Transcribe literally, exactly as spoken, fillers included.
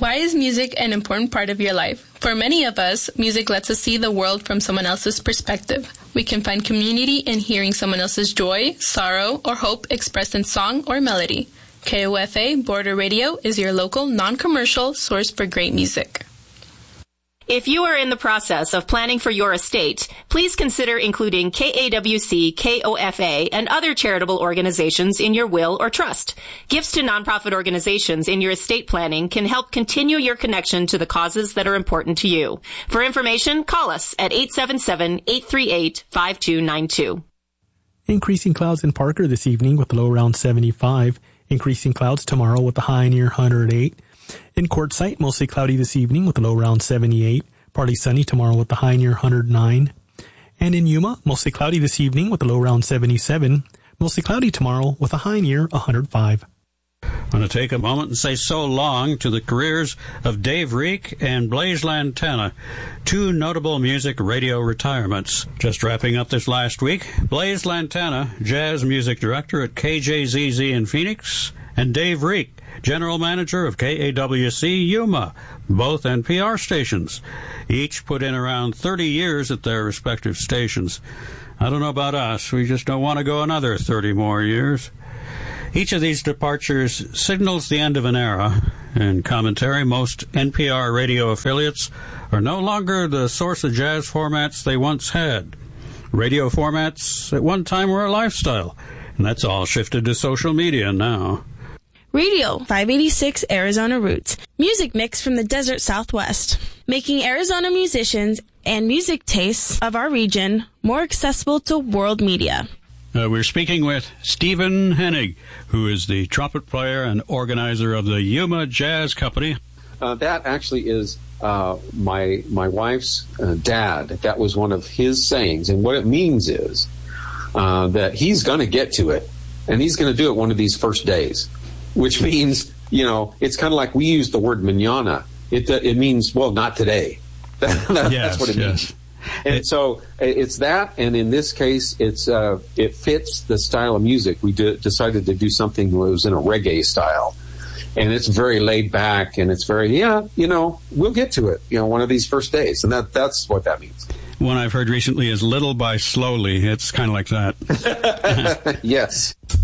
Why is music an important part of your life? For many of us, music lets us see the world from someone else's perspective. We can find community in hearing someone else's joy, sorrow, or hope expressed in song or melody. K O F A Border Radio is your local, non-commercial source for great music. If you are in the process of planning for your estate, please consider including K A W C, K O F A, and other charitable organizations in your will or trust. Gifts to nonprofit organizations in your estate planning can help continue your connection to the causes that are important to you. For information, call us at eight seven seven, eight three eight, five two nine two. Increasing clouds in Parker this evening with a low around seventy-five. Increasing clouds tomorrow with a high near one hundred eight. In Quartzsite, mostly cloudy this evening with a low around seventy-eight. Partly sunny tomorrow with a high near one hundred nine. And in Yuma, mostly cloudy this evening with a low around seventy-seven. Mostly cloudy tomorrow with a high near one hundred five. I'm going to take a moment and say so long to the careers of Dave Reek and Blaise Lantana, two notable music radio retirements. Just wrapping up this last week, Blaise Lantana, jazz music director at K J Z Z in Phoenix, and Dave Reek, general manager of K A W C Yuma, both N P R stations. Each put in around thirty years at their respective stations. I don't know about us, we just don't want to go another thirty more years. Each of these departures signals the end of an era. In commentary, most N P R radio affiliates are no longer the source of jazz formats they once had. Radio formats at one time were a lifestyle, and that's all shifted to social media now. Radio five eighty-six Arizona Roots, music mix from the desert Southwest, making Arizona musicians and music tastes of our region more accessible to world media. Uh, we're speaking with Stephen Hennig, who is the trumpet player and organizer of the Yuma Jazz Company. Uh, that actually is uh, my my wife's uh, dad. That was one of his sayings, and what it means is uh, that he's going to get to it, and he's going to do it one of these first days, which means, you know, it's kind of like we use the word mañana. It uh, it means, well, not today. that, yes, that's what it yes. means. And it, so it's that, and in this case, it's uh, it fits the style of music. We d- decided to do something that was in a reggae style, and it's very laid back, and it's very, yeah, you know, we'll get to it, you know, one of these first days, and that that's what that means. One I've heard recently is little by slowly. It's kind of like that. Yes.